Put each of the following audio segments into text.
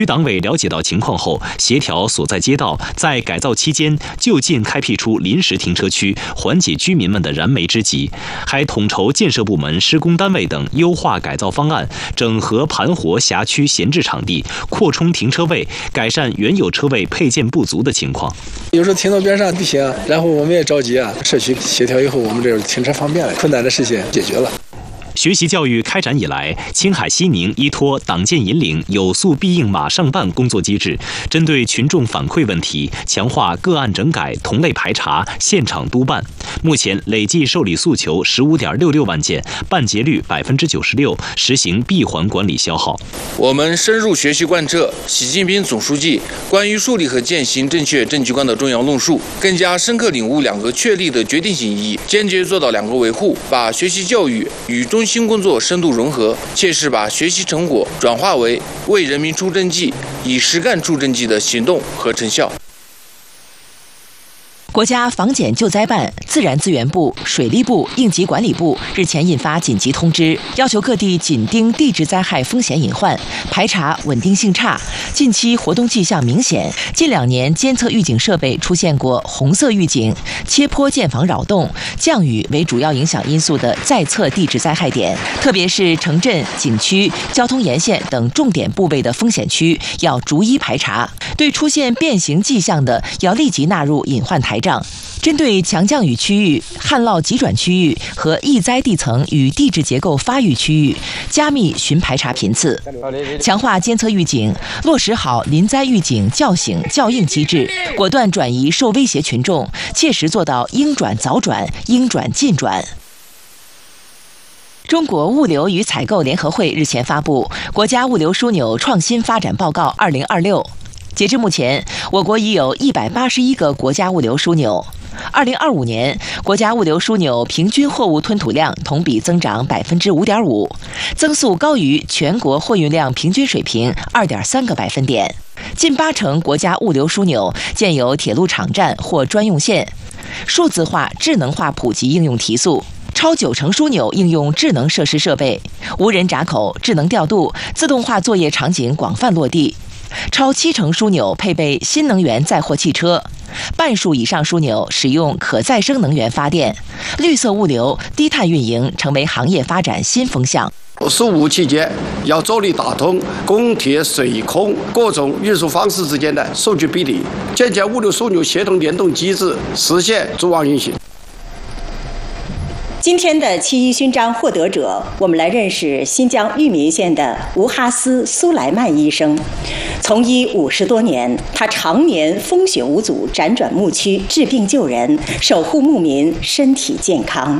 区党委了解到情况后，协调所在街道在改造期间就近开辟出临时停车区，缓解居民们的燃眉之急，还统筹建设部门、施工单位等优化改造方案，整合盘活辖区闲置场地，扩充停车位，改善原有车位配件不足的情况。 有时候停到边上不行，然后我们也着急啊。社区协调以后，我们这停车方便了，困难的事情解决了。 学习教育开展以来，青海西宁依托党建引领、有诉必应马上办工作机制，针对群众反馈问题，强化个案整改、同类排查、现场督办。目前累计受理诉求15.66万件，办结率96%，实行闭环管理消耗。 我们深入学习贯彻习近平总书记关于树立和践行正确政绩观的重要论述，更加深刻领悟两个确立的决定性意义，坚决做到两个维护，把学习教育与中心工作深度融合，切实把学习成果转化为为人民出政绩、以实干出政绩的行动和成效。 国家防检救灾办、自然资源部、水利部、应急管理部日前印发紧急通知，要求各地紧盯地质灾害风险隐患，排查稳定性差、近期活动迹象明显、近2年监测预警设备出现过红色预警、切坡建房扰动、降雨为主要影响因素的在测地质灾害点，特别是城镇、景区、交通沿线等重点部位的风险区，要逐一排查。对出现变形迹象的，要立即纳入隐患台账。针对强降雨区域、旱涝急转区域和易灾地层与地质结构发育区域，加密巡排查频次，强化监测预警，落实好临灾预警叫醒叫应机制，果断转移受威胁群众，切实做到应转早转、应转尽转。中国物流与采购联合会日前发布《国家物流枢纽创新发展报告2026》。截至目前，我国已有181个国家物流枢纽。2025年，国家物流枢纽平均货物吞吐量同比增长5.5%，增速高于全国货运量平均水平2.3个百分点。近80%国家物流枢纽建有铁路场站或专用线，数字化、智能化普及应用提速。超90%枢纽应用智能设施设备，无人闸口、智能调度、自动化作业场景广泛落地。超70%枢纽配备新能源载货汽车，半数以上枢纽使用可再生能源发电，绿色物流、低碳运营成为行业发展新风向。 15五期间要着力打通公铁、水、空各种运输方式之间的数据比例，建立物流枢纽协同联动机制，实现组网运行。 今天的7·1勋章获得者，我们来认识新疆玉民县的吴哈斯·苏莱曼医生。从医50多年，他常年风雪无阻，辗转牧区治病救人，守护牧民身体健康。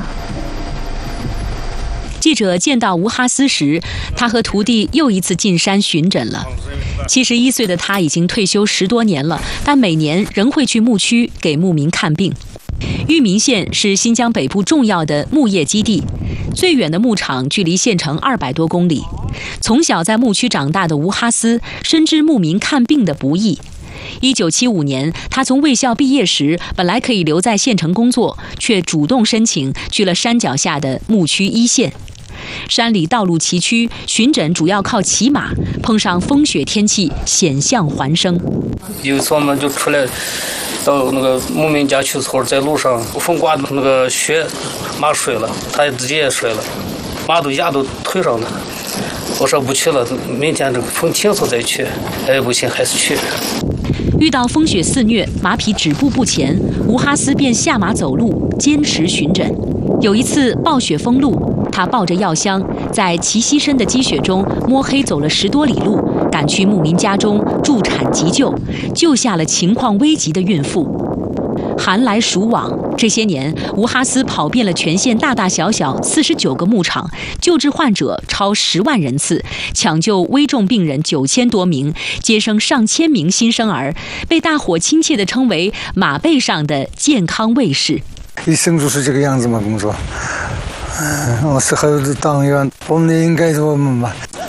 记者见到吴哈斯时，他和徒弟又一次进山巡诊了。71岁的他已经退休10多年了，但每年仍会去牧区给牧民看病。玉民县是新疆北部重要的牧业基地，最远的牧场距离县城200多公里。从小在牧区长大的吴哈斯深知牧民看病的不易。1975年，他从卫校毕业时，本来可以留在县城工作，却主动申请去了山脚下的牧区1线。山里道路崎岖，巡诊主要靠骑马，碰上风雪天气，险象环生。 有一次我们就出来到那个牧民家去的时候，在路上风刮的那个雪，马摔了，他自己也摔了，马都压到腿上了。我说不去了，明天这个风停后再去。不行，还是去。 遇到风雪肆虐，马匹止步不前，吴哈斯便下马走路，坚持巡诊。有一次暴雪封路，他抱着药箱，在齐膝深的积雪中摸黑走了10多里路，赶去牧民家中助产急救，救下了情况危急的孕妇。寒来暑往，这些年，吴哈斯跑遍了全县大大小小49个牧场，救治患者超10万人次，抢救危重病人9000多名，接生上千名新生儿，被大伙亲切地称为马背上的健康卫士。 一生就是这个样子嘛，工作。我是后的党员，我们也应该是我们吧。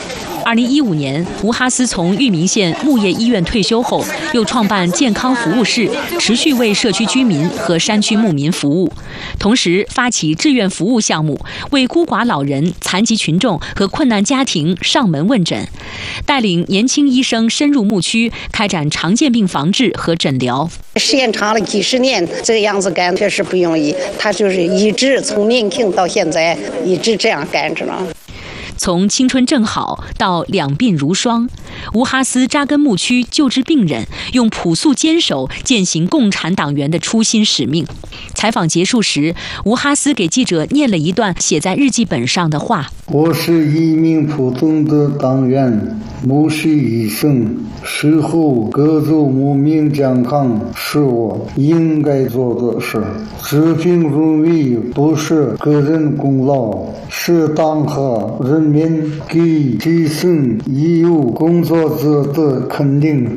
2015年，吴哈斯从裕民县牧业医院退休后，又创办健康服务室，持续为社区居民和山区牧民服务。同时，发起志愿服务项目，为孤寡老人、残疾群众和困难家庭上门问诊，带领年轻医生深入牧区，开展常见病防治和诊疗。 时间长了几十年，这个样子干确实不容易。他就是一直从年轻到现在一直这样干着呢。 从青春正好到两鬓如霜，吴哈斯扎根牧区救治病人，用朴素坚守践行共产党员的初心使命。采访结束时，吴哈斯给记者念了一段写在日记本上的话： 我是一名普通的党员，牧师医生，事后各族牧民健康是我应该做的事。治病如意不是个人功劳，是党和人民给基层医务工作者的肯定。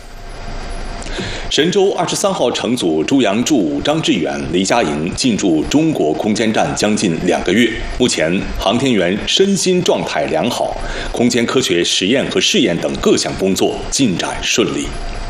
神舟23号乘组朱杨柱、张志远、黎佳莹进驻中国空间站将近2个月，目前航天员身心状态良好，空间科学实验和试验等各项工作进展顺利。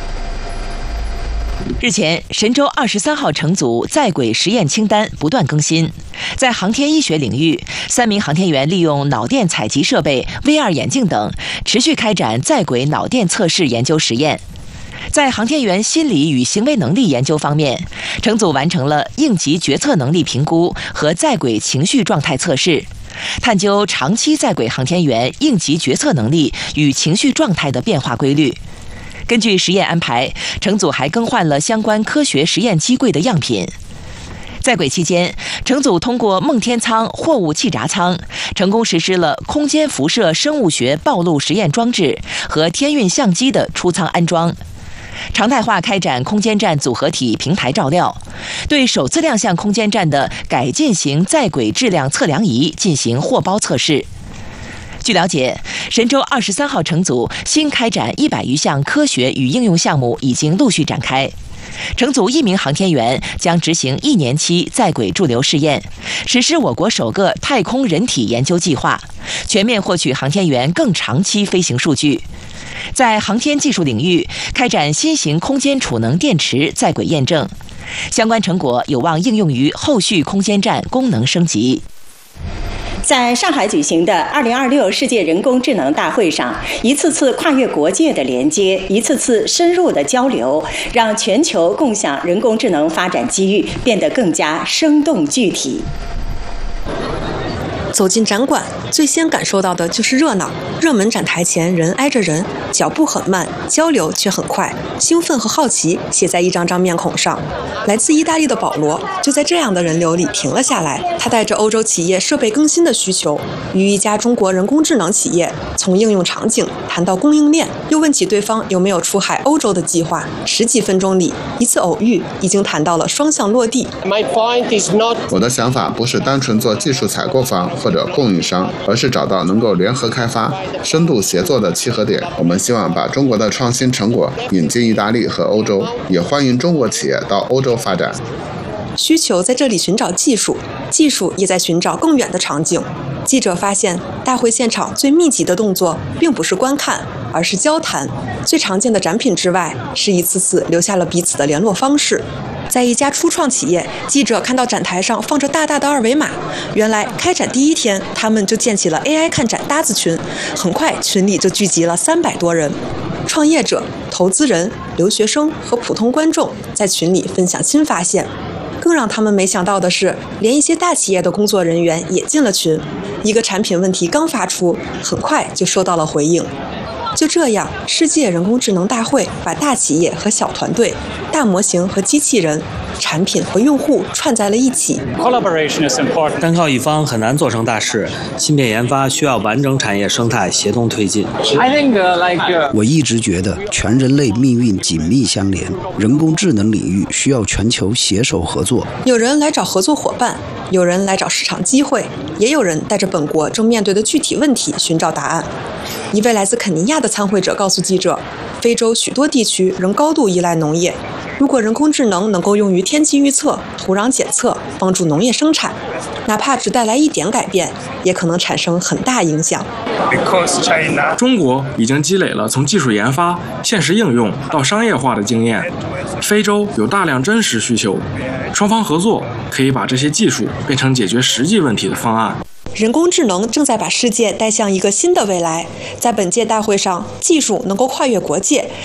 日前，神舟23号乘组在轨实验清单不断更新。在航天医学领域，3名航天员利用脑电采集设备、VR 眼镜等，持续开展在轨脑电测试研究实验。在航天员心理与行为能力研究方面，乘组完成了应急决策能力评估和在轨情绪状态测试，探究长期在轨航天员应急决策能力与情绪状态的变化规律。根据实验安排，乘组还更换了相关科学实验机柜的样品。在轨期间，乘组通过梦天舱货物气闸舱，成功实施了空间辐射生物学暴露实验装置和天运相机的出舱安装。常态化开展空间站组合体平台照料，对首次亮相空间站的改进型在轨质量测量仪进行货包测试。据了解，神舟23号乘组新开展100余项科学与应用项目已经陆续展开。乘组1名航天员将执行1年期在轨驻留试验，实施我国首个太空人体研究计划，全面获取航天员更长期飞行数据。在航天技术领域开展新型空间储能电池在轨验证，相关成果有望应用于后续空间站功能升级。 在上海举行的2026世界人工智能大会上，一次次跨越国界的连接，一次次深入的交流，让全球共享人工智能发展机遇变得更加生动具体。 走进展馆，最先感受到的就是热闹。热门展台前人挨着人，脚步很慢，交流却很快。兴奋和好奇写在一张张面孔上。来自意大利的保罗就在这样的人流里停了下来。他带着欧洲企业设备更新的需求，与一家中国人工智能企业从应用场景谈到供应链，又问起对方有没有出海欧洲的计划。10几分钟里，一次偶遇已经谈到了双向落地。 我的想法不是单纯做技术采购方或者供应商，而是找到能够联合开发、深度协作的契合点。我们希望把中国的创新成果引进意大利和欧洲，也欢迎中国企业到欧洲发展。 需求在这里寻找技术，技术也在寻找更远的场景。记者发现，大会现场最密集的动作并不是观看，而是交谈。最常见的展品之外，是一次次留下了彼此的联络方式。在一家初创企业，记者看到展台上放着大大的2维码。原来开展第1天，他们就建起了 AI 看展搭子群，很快群里就聚集了300多人。创业者、投资人、留学生和普通观众在群里分享新发现。更让他们没想到的是，连一些大企业的工作人员也进了群。一个产品问题刚发出，很快就收到了回应。就这样，世界人工智能大会把大企业和小团队、大模型和机器人、产品和用户串在了一起。 单靠一方很难做成大事，芯片研发需要完整产业生态协同推进。 我一直觉得全人类命运紧密相连，人工智能领域需要全球携手合作。 有人来找合作伙伴，有人来找市场机会，也有人带着本国正面对的具体问题寻找答案。一位来自肯尼亚的参会者告诉记者，非洲许多地区仍高度依赖农业， 如果人工智能能够用于天气预测、土壤检测，帮助农业生产，哪怕只带来一点改变，也可能产生很大影响。 中国已经积累了从技术研发、现实应用到商业化的经验，非洲有大量真实需求，双方合作可以把这些技术变成解决实际问题的方案。 人工智能正在把世界带向一个新的未来。在本届大会上，技术能够跨越国界，